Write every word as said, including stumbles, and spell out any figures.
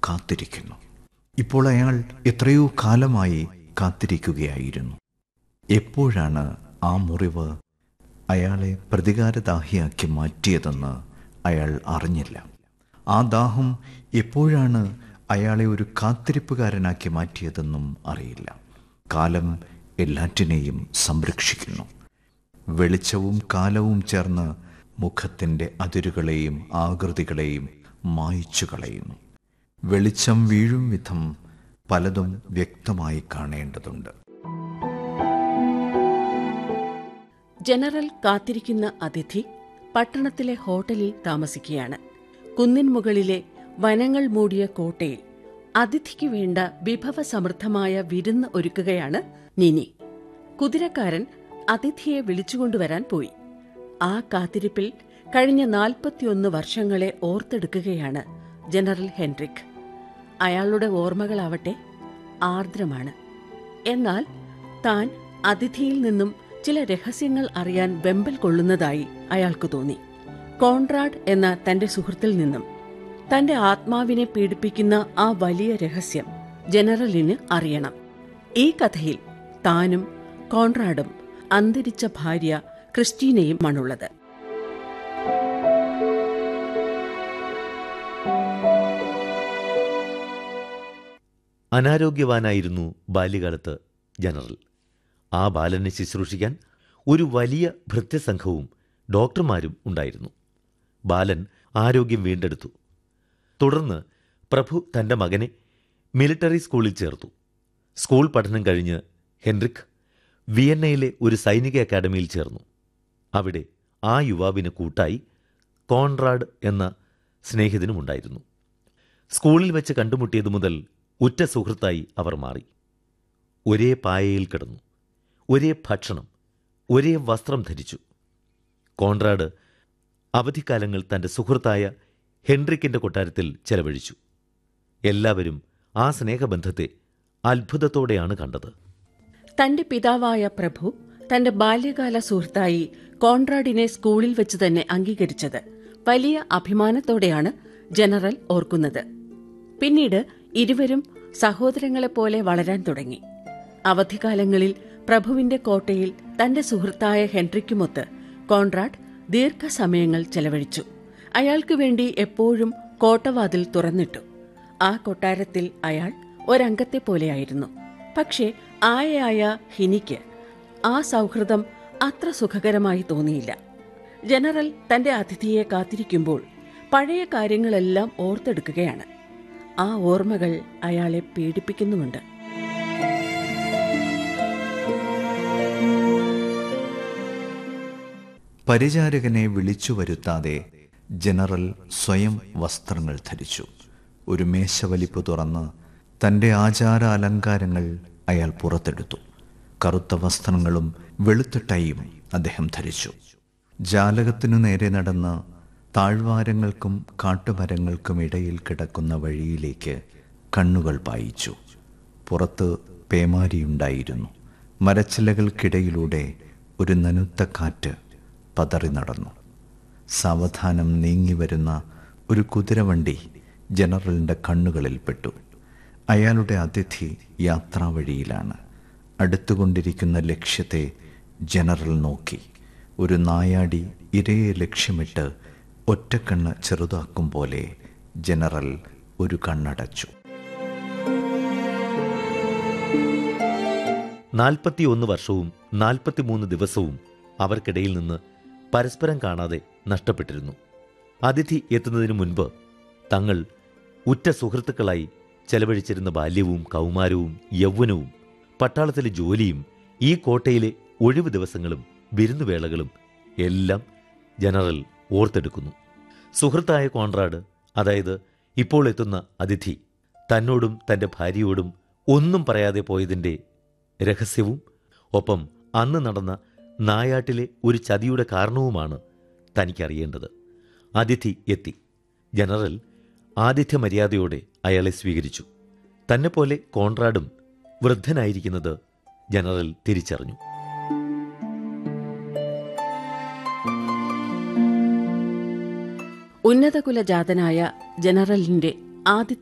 കാത്തിരിക്കുന്നു. ഇപ്പോൾ അയാൾ എത്രയോ കാലമായി കാത്തിരിക്കുകയായിരുന്നു. എപ്പോഴാണ് ആ മുറിവ് അയാളെ പ്രതികാരദാഹിയാക്കി മാറ്റിയതെന്ന് അയാൾ അറിഞ്ഞില്ല. ആ ദാഹം എപ്പോഴാണ് അയാളെ ഒരു കാത്തിരിപ്പുകാരനാക്കി മാറ്റിയതെന്നും അറിയില്ല. കാലം എല്ലാറ്റിനെയും സംരക്ഷിക്കുന്നു. വെളിച്ചവും കാലവും ചേർന്ന് മുഖത്തിൻ്റെ അതിരുകളെയും ആകൃതികളെയും മായ്ച്ചു കളയുന്നു. വെളിച്ചം വീഴും വിധം പലതും വ്യക്തമായി കാണേണ്ടതുണ്ട്. ജനറൽ കാത്തിരിക്കുന്ന അതിഥി പട്ടണത്തിലെ ഹോട്ടലിൽ താമസിക്കുകയാണ്. കുന്നിൻ മുകളിലെ വനങ്ങൾ മൂടിയ കോട്ടയിൽ അതിഥിക്ക് വേണ്ട വിഭവസമൃദ്ധമായ വിരുന്ന് ഒരുക്കുകയാണ് നിനി. കുതിരക്കാരൻ അതിഥിയെ വിളിച്ചുകൊണ്ടുവരാൻ പോയി. ആ കാത്തിരിപ്പിൽ കഴിഞ്ഞ നാൽപ്പത്തിയൊന്ന് വർഷങ്ങളെ ഓർത്തെടുക്കുകയാണ് ജനറൽ ഹെൻറിക്. അയാളുടെ ഓർമ്മകളാവട്ടെ ആർദ്രമാണ്. എന്നാൽ താൻ അതിഥിയിൽ നിന്നും ചില രഹസ്യങ്ങൾ അറിയാൻ വെമ്പൽ കൊള്ളുന്നതായി അയാൾക്ക് തോന്നി. കോൺറാഡ് എന്ന തന്റെ സുഹൃത്തിൽ നിന്നും തന്റെ ആത്മാവിനെ പീഡിപ്പിക്കുന്ന ആ വലിയ രഹസ്യം ജനറലിന് അറിയണം. ഈ കഥയിൽ താനും കോൺറാഡും അന്തരിച്ച ഭാര്യ ക്രിസ്റ്റീനയുമാണുള്ളത്. അനാരോഗ്യവാനായിരുന്നു ബാല്യകാലത്ത് ജനറൽ. ആ ബാലനെ ശുശ്രൂഷിക്കാൻ ഒരു വലിയ ഭൃത്യസംഘവും ഡോക്ടർമാരും ഉണ്ടായിരുന്നു. ബാലൻ ആരോഗ്യം വീണ്ടെടുത്തു. തുടർന്ന് പ്രഭു തൻ്റെ മകനെ മിലിറ്ററി സ്കൂളിൽ ചേർത്തു. സ്കൂൾ പഠനം കഴിഞ്ഞ് ഹെൻറിക് വിയന്നയിലെ ഒരു സൈനിക അക്കാഡമിയിൽ ചേർന്നു. അവിടെ ആ യുവാവിന് കൂട്ടായി കോൺറാഡ് എന്ന സ്നേഹിതനുമുണ്ടായിരുന്നു. സ്കൂളിൽ വെച്ച് കണ്ടുമുട്ടിയതു മുതൽ ഉറ്റ സുഹൃത്തായി അവർ മാറി. ഒരേ പായയിൽ കിടന്നു, ഒരേ ഭക്ഷണം, ഒരേ വസ്ത്രം ധരിച്ചു. കോൺറാഡ് അവധിക്കാലങ്ങൾ തൻ്റെ സുഹൃത്തായ ഹെൻറിക്കിൻ്റെ കൊട്ടാരത്തിൽ ചെലവഴിച്ചു. എല്ലാവരും ആ സ്നേഹബന്ധത്തെ അത്ഭുതത്തോടെയാണ് കണ്ടത്. തന്റെ പിതാവായ പ്രഭു തന്റെ ബാല്യകാല സുഹൃത്തായി കോൺറാഡിനെ സ്കൂളിൽ വെച്ച് തന്നെ അംഗീകരിച്ചത് വലിയ അഭിമാനത്തോടെയാണ് ജനറൽ ഓർക്കുന്നത്. പിന്നീട് ഇരുവരും സഹോദരങ്ങളെപ്പോലെ വളരാൻ തുടങ്ങി. അവധിക്കാലങ്ങളിൽ പ്രഭുവിന്റെ കോട്ടയിൽ തന്റെ സുഹൃത്തായ ഹെൻറിക്കുമൊത്ത് കോൺറാഡ് ദീർഘസമയങ്ങൾ ചെലവഴിച്ചു. അയാൾക്കു വേണ്ടി എപ്പോഴും കോട്ടവാതിൽ തുറന്നിട്ടു. ആ കൊട്ടാരത്തിൽ അയാൾ ഒരംഗത്തെപ്പോലെയായിരുന്നു. പക്ഷേ ആയയായ ഹിനിക്ക് ആ സൗഹൃദം അത്ര സുഖകരമായി തോന്നിയില്ല. ജനറൽ തന്റെ അതിഥിയെ കാത്തിരിക്കുമ്പോൾ പഴയ കാര്യങ്ങളെല്ലാം ഓർത്തെടുക്കുകയാണ്. ആ ഓർമ്മകൾ അയാളെ പീഡിപ്പിക്കുന്നുമുണ്ട്. പരിചാരകനെ വിളിച്ചു വരുത്താതെ ജനറൽ സ്വയം വസ്ത്രങ്ങൾ ധരിച്ചു. ഒരു മേശവലിപ്പ് തുറന്ന് തൻ്റെ ആചാര അലങ്കാരങ്ങൾ അയാൾ പുറത്തെടുത്തു. കറുത്ത വസ്ത്രങ്ങളും വെളുത്ത ടൈയും അദ്ദേഹം ധരിച്ചു. ജാലകത്തിനു നേരെ നടന്ന് താഴ്വാരങ്ങൾക്കും കാട്ടുമരങ്ങൾക്കും ഇടയിൽ കിടക്കുന്ന വഴിയിലേക്ക് കണ്ണുകൾ പായിച്ചു. പുറത്ത് പേമാരിയുണ്ടായിരുന്നു. മരച്ചില്ലകൾക്കിടയിലൂടെ ഒരു നനുത്ത കാറ്റ് പതറി നടന്നു. സാവധാനം നീങ്ങിവരുന്ന ഒരു കുതിരവണ്ടി ജനറലിൻ്റെ കണ്ണുകളിൽപ്പെട്ടു. അയാളുടെ അതിഥി യാത്രാവഴിയിലാണ്. അടുത്തുകൊണ്ടിരിക്കുന്ന ലക്ഷ്യത്തെ ജനറൽ നോക്കി. ഒരു നായാടി ഇരയെ ലക്ഷ്യമിട്ട് ഒറ്റക്കണ്ണ് ചെറുതാക്കും പോലെ ജനറൽ ഒരു കണ്ണടച്ചു. നാൽപ്പത്തിയൊന്ന് വർഷവും നാൽപ്പത്തിമൂന്ന് ദിവസവും അവർക്കിടയിൽ നിന്ന് പരസ്പരം കാണാതെ നഷ്ടപ്പെട്ടിരുന്നു. അതിഥി എത്തുന്നതിനു മുൻപ് തങ്ങൾ ഉറ്റ സുഹൃത്തുക്കളായി ചെലവഴിച്ചിരുന്ന ബാല്യവും കൗമാരവും യൗവനവും പട്ടാളത്തിലെ ജോലിയും ഈ കോട്ടയിലെ ഒഴിവു ദിവസങ്ങളും വിരുന്നുവേളകളും എല്ലാം ജനറൽ ഓർത്തെടുക്കുന്നു. സുഹൃത്തായ കോൺറാഡ്, അതായത് ഇപ്പോൾ എത്തുന്ന അതിഥി, തന്നോടും തൻ്റെ ഭാര്യയോടും ഒന്നും പറയാതെ പോയതിൻ്റെ രഹസ്യവും ഒപ്പം അന്ന് നടന്ന നായാട്ടിലെ ഒരു ചതിയുടെ കാരണവുമാണ് തനിക്കറിയേണ്ടത്. അതിഥി എത്തി. ജനറൽ ആതിഥ്യ മര്യാദയോടെ അയാളെ സ്വീകരിച്ചു. തന്നെപ്പോലെ കോൺറാഡും വൃദ്ധനായിരിക്കുന്നത് ജനറൽ തിരിച്ചറിഞ്ഞു. ഉന്നതകുലജാതനായ ജനറലിന്റെ ആദ്യ